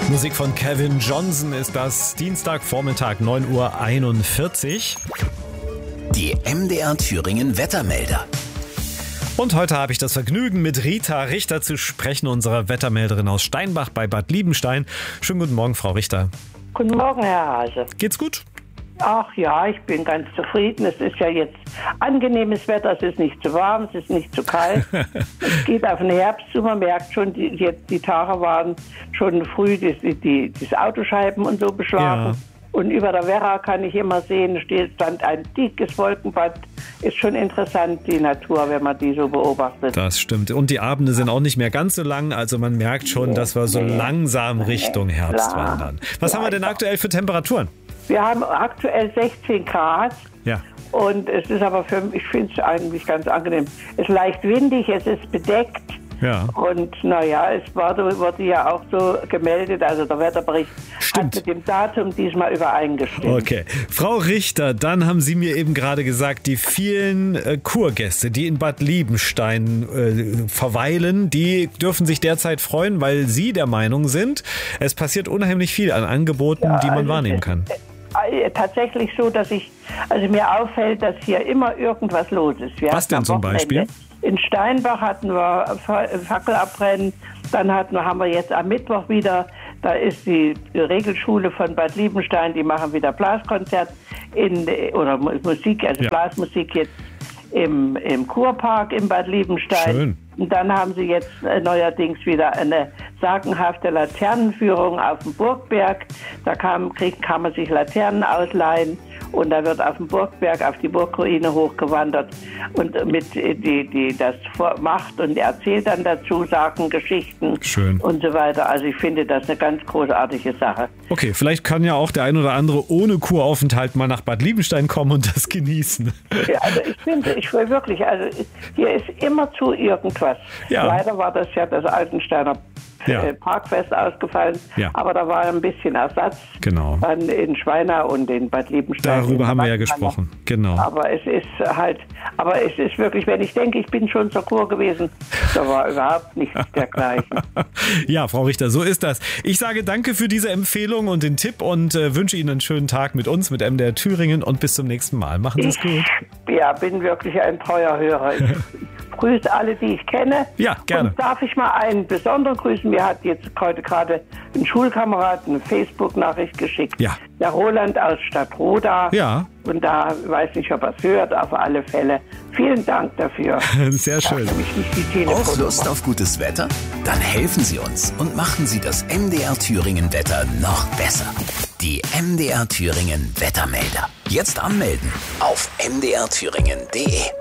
Musik von Kevin Johnson ist das. Dienstagvormittag, 9:41 Uhr. Die MDR Thüringen Wettermelder. Und heute habe ich das Vergnügen, mit Rita Richter zu sprechen, unserer Wettermelderin aus Steinbach bei Bad Liebenstein. Schönen guten Morgen, Frau Richter. Guten Morgen, Herr Hase. Geht's gut? Ach ja, ich bin ganz zufrieden. Es ist ja jetzt angenehmes Wetter. Es ist nicht zu warm, es ist nicht zu kalt. Es geht auf den Herbst zu. Man merkt schon, die Tage waren schon früh die Autoscheiben und so beschlagen. Ja. Und über der Werra kann ich immer sehen, stand ein dickes Wolkenband. Ist schon interessant, die Natur, wenn man die so beobachtet. Das stimmt. Und die Abende sind auch nicht mehr ganz so lang. Also man merkt schon, dass wir so langsam Richtung Herbst wandern. Was haben wir denn aktuell für Temperaturen? Wir haben aktuell 16 Grad. Ja. Und es ist aber ich finde es eigentlich ganz angenehm. Es ist leicht windig, es ist bedeckt. Ja. Und naja, es wurde ja auch so gemeldet, also der Wetterbericht Stimmt. hat mit dem Datum diesmal übereingestimmt. Okay. Frau Richter, dann haben Sie mir eben gerade gesagt, die vielen Kurgäste, die in Bad Liebenstein verweilen, die dürfen sich derzeit freuen, weil Sie der Meinung sind, es passiert unheimlich viel an Angeboten, die man wahrnehmen kann. Tatsächlich so, dass mir auffällt, dass hier immer irgendwas los ist. Was denn zum Beispiel? In Steinbach hatten wir Fackelabrennen, dann haben wir jetzt am Mittwoch wieder, da ist die Regelschule von Bad Liebenstein, die machen wieder Blaskonzert oder Musik, also ja. Blasmusik jetzt im Kurpark in Bad Liebenstein. Schön. Und dann haben sie jetzt neuerdings wieder eine sagenhafte Laternenführung auf dem Burgberg. Da kann man sich Laternen ausleihen und da wird auf dem Burgberg, auf die Burgruine hochgewandert und die das macht und erzählt dann dazu, Sagen, Geschichten. Schön. Und so weiter. Also ich finde das eine ganz großartige Sache. Okay, vielleicht kann ja auch der ein oder andere ohne Kuraufenthalt mal nach Bad Liebenstein kommen und das genießen. Ja, also ich will wirklich, also hier ist immerzu irgendwas. Ja. Leider war das ja das Altensteiner Parkfest ausgefallen, aber da war ein bisschen Ersatz dann in Schweinau und in Bad Liebenstein. Darüber haben wir ja gesprochen, genau. Aber es ist wirklich, wenn ich denke, ich bin schon zur Kur gewesen, da war überhaupt nichts dergleichen. Ja, Frau Richter, so ist das. Ich sage danke für diese Empfehlung und den Tipp und wünsche Ihnen einen schönen Tag mit uns, mit MDR Thüringen und bis zum nächsten Mal. Machen Sie es gut. Ja, bin wirklich ein treuer Hörer. Ich grüße alle, die ich kenne. Ja, gerne. Und darf ich mal einen besonderen grüßen? Mir hat jetzt heute gerade ein Schulkamerad eine Facebook-Nachricht geschickt. Ja. Der Roland aus Stadtroda. Ja. Und da weiß nicht, ob er es hört, auf alle Fälle. Vielen Dank dafür. Sehr schön. Auch Lust auf gutes Wetter? Dann helfen Sie uns und machen Sie das MDR Thüringen Wetter noch besser. Die MDR Thüringen Wettermelder. Jetzt anmelden auf mdrthüringen.de.